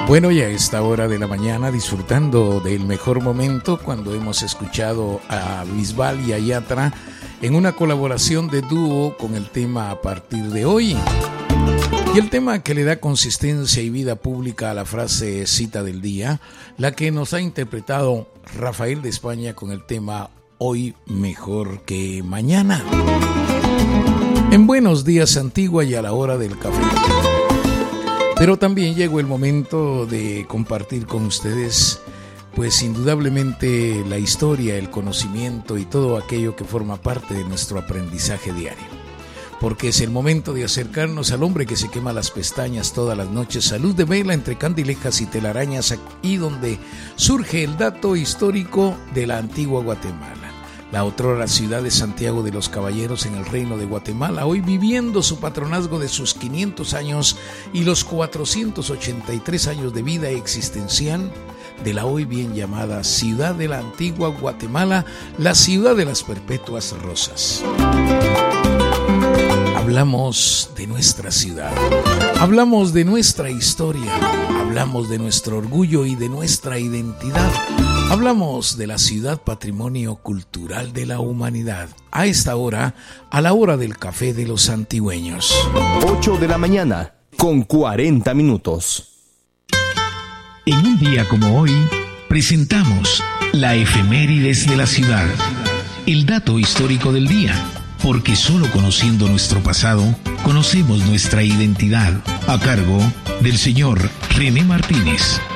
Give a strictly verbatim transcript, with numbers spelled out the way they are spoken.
Bueno, ya a esta hora de la mañana, disfrutando del mejor momento, cuando hemos escuchado a Bisbal y a Yatra en una colaboración de dúo con el tema A Partir de Hoy. Y el tema que le da consistencia y vida pública a la frase cita del día, la que nos ha interpretado Rafael de España con el tema Hoy mejor que mañana. En Buenos Días Antigua y a la hora del café. Pero también llegó el momento de compartir con ustedes, pues indudablemente la historia, el conocimiento y todo aquello que forma parte de nuestro aprendizaje diario. Porque es el momento de acercarnos al hombre que se quema las pestañas todas las noches, a luz de vela entre candilejas y telarañas, y donde surge el dato histórico de la antigua Guatemala. La otrora ciudad de Santiago de los Caballeros en el Reino de Guatemala, hoy viviendo su patronazgo de sus quinientos años y los cuatrocientos ochenta y tres años de vida existencial de la hoy bien llamada Ciudad de la Antigua Guatemala, la ciudad de las perpetuas rosas. Hablamos de nuestra ciudad, hablamos de nuestra historia, hablamos de nuestro orgullo y de nuestra identidad. Hablamos de la ciudad patrimonio cultural de la humanidad. A esta hora, a la hora del café de los antigüeños. ocho de la mañana, con cuarenta minutos. En un día como hoy, presentamos la efemérides de la ciudad. El dato histórico del día. Porque solo conociendo nuestro pasado, conocemos nuestra identidad. A cargo del señor René Martínez.